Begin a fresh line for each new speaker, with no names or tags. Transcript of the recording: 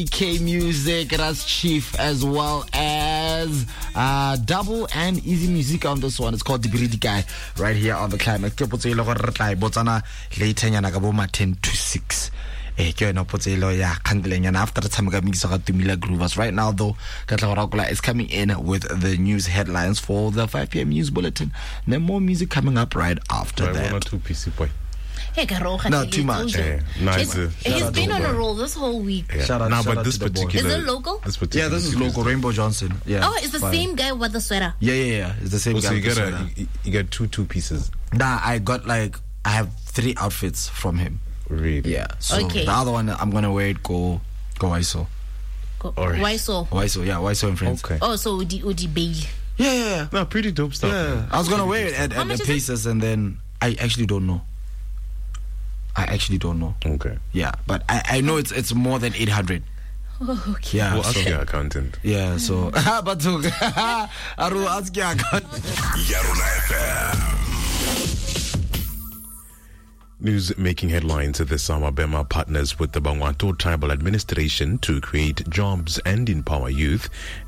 K Music, that's Chief, as well as Double and Easy Music on this one. It's called Dibiridi Guy right here on the Climax. Ke potse ile go re tla botsana later nyana ka bo ma 10 to 6. Ke yona potse ile ya khandeleng after the time ka mix ga Tumila Groovers. Right now though, Katla Rakola is coming in with the news headlines for the 5 p.m. news bulletin. Then more music coming up right after that.
1 or 2 PC boy.
Hey, not too much.
He's been on a roll this whole week.
Yeah. Shout out but this particular
is it local?
Yeah, this is local. Rainbow Johnson. Yeah.
Oh, it's the same guy with the sweater.
Yeah. It's the same guy.
So you got two pieces.
Nah, I have 3 outfits from him.
Really?
Yeah. So the other one I'm gonna wear it go Waiso. Waiso, yeah, Waiso in France.
Okay. Oh, so Udi Bailey.
Yeah.
No, pretty dope stuff.
Yeah.
Man.
I was gonna wear it at the places and then I actually don't know.
Okay.
Yeah, but I know it's more than 800.
Oh, okay.
Yeah,
we'll ask your accountant.
Yeah, so but I will ask your accountant.
News making headlines this summer. Bema partners with the Bangwato Tribal Administration to create jobs and empower youth.